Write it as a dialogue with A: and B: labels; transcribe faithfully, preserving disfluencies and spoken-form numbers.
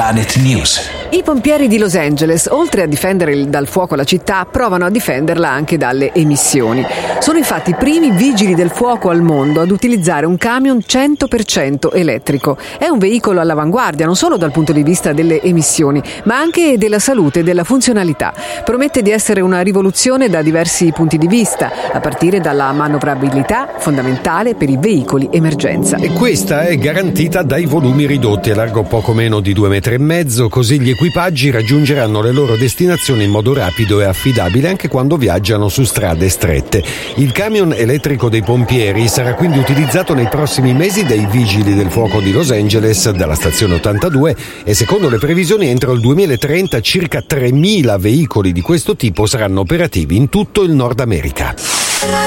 A: Planet News.
B: I pompieri di Los Angeles, oltre a difendere dal fuoco la città, provano a difenderla anche dalle emissioni. Sono infatti i primi vigili del fuoco al mondo ad utilizzare un camion cento per cento elettrico. È un veicolo all'avanguardia non solo dal punto di vista delle emissioni, ma anche della salute e della funzionalità. Promette di essere una rivoluzione da diversi punti di vista, a partire dalla manovrabilità, fondamentale per i veicoli emergenza.
C: E questa è garantita dai volumi ridotti, a largo poco meno di due metri e mezzo, così gli equipaggi raggiungeranno le loro destinazioni in modo rapido e affidabile anche quando viaggiano su strade strette. Il camion elettrico dei pompieri sarà quindi utilizzato nei prossimi mesi dai vigili del fuoco di Los Angeles dalla stazione ottantadue e secondo le previsioni entro il duemilatrenta circa tremila veicoli di questo tipo saranno operativi in tutto il Nord America.